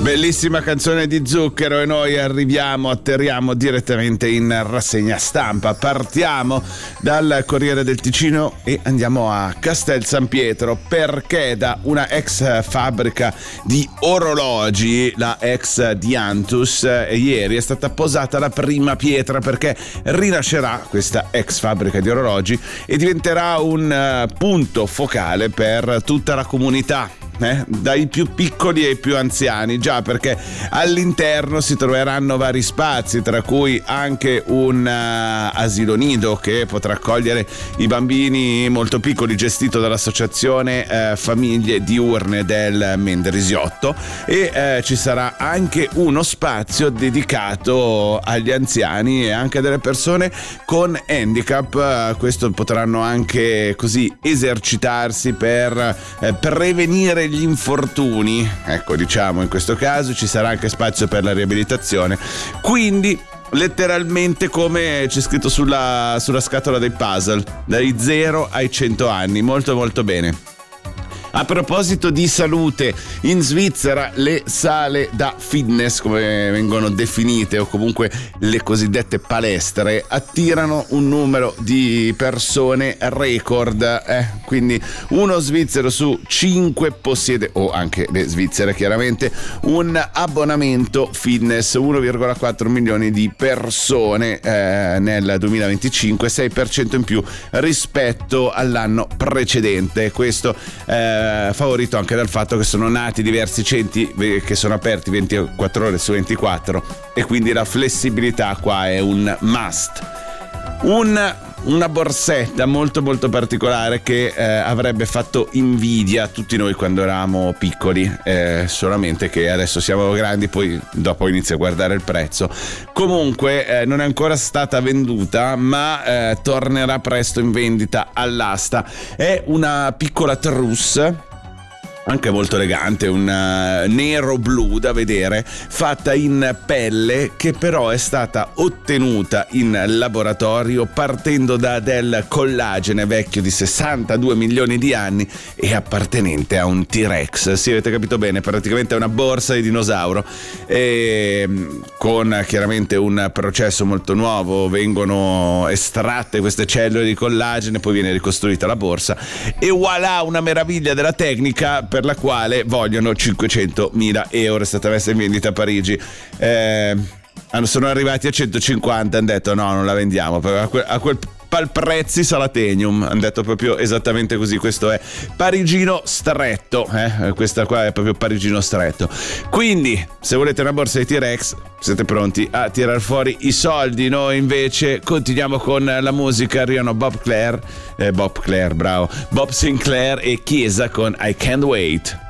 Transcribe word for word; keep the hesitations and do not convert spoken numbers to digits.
Bellissima canzone di Zucchero e noi arriviamo, atterriamo direttamente in rassegna stampa. Partiamo dal Corriere del Ticino e andiamo a Castel San Pietro, perché da una ex fabbrica di orologi, la ex Diantus, ieri è stata posata la prima pietra, perché rinascerà questa ex fabbrica di orologi e diventerà un punto focale per tutta la comunità. Eh, dai più piccoli ai più anziani, già perché all'interno si troveranno vari spazi, tra cui anche un uh, asilo nido che potrà accogliere i bambini molto piccoli, gestito dall'associazione uh, Famiglie Diurne del Mendrisiotto, e uh, ci sarà anche uno spazio dedicato agli anziani e anche delle persone con handicap. Uh, questo potranno anche così esercitarsi per uh, prevenire gli infortuni, ecco, diciamo in questo caso ci sarà anche spazio per la riabilitazione, quindi letteralmente come c'è scritto sulla, sulla scatola dei puzzle, dai zero ai cento anni, molto molto bene. A proposito di salute, in Svizzera le sale da fitness, come vengono definite, o comunque le cosiddette palestre, attirano un numero di persone record. Eh? Quindi uno svizzero su cinque possiede, o anche le svizzere chiaramente, un abbonamento fitness. uno virgola quattro milioni di persone eh, nel duemilaventicinque, sei per cento in più rispetto all'anno precedente. Questo eh, favorito anche dal fatto che sono nati diversi centri che sono aperti ventiquattro ore su ventiquattro, e quindi la flessibilità qua è un must. Un Una borsetta molto molto particolare che eh, avrebbe fatto invidia a tutti noi quando eravamo piccoli, eh, solamente che adesso siamo grandi, poi dopo inizia a guardare il prezzo. Comunque eh, non è ancora stata venduta, ma eh, tornerà presto in vendita all'asta. È una piccola trousse, anche molto elegante, un uh, nero blu da vedere, fatta in pelle, che però è stata ottenuta in laboratorio partendo da del collagene vecchio di sessantadue milioni di anni e appartenente a un T-Rex. Sì, avete capito bene, praticamente è una borsa di dinosauro, e con chiaramente un processo molto nuovo vengono estratte queste cellule di collagene, poi viene ricostruita la borsa e voilà, una meraviglia della tecnica, per la quale vogliono cinquecentomila euro. È stata messa in vendita a Parigi, eh, sono arrivati a centocinquanta, hanno detto no, non la vendiamo, a quel, a quel palprezzi Salatenium, hanno detto proprio esattamente così. Questo è parigino stretto, eh? Questa qua è proprio parigino stretto. Quindi se volete una borsa di T-Rex siete pronti a tirar fuori i soldi. Noi invece continuiamo con la musica. Arrivano Bob Clair, eh, Bob Clair, bravo, Bob Sinclair e Chiesa con I Can't Wait.